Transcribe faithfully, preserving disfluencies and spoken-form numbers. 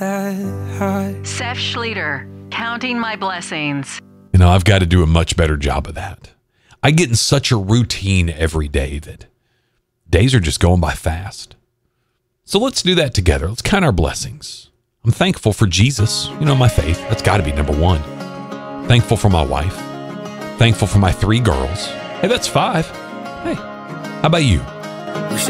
that high. Seth Schlueter, Counting My Blessings. You know, I've got to do a much better job of that. I get in such a routine every day that days are just going by fast. So let's do that together. Let's count our blessings. I'm thankful for Jesus, you know, my faith. That's got to be number one. Thankful for my wife. Thankful for my three girls. Hey, that's five. Hey, how about you? Wish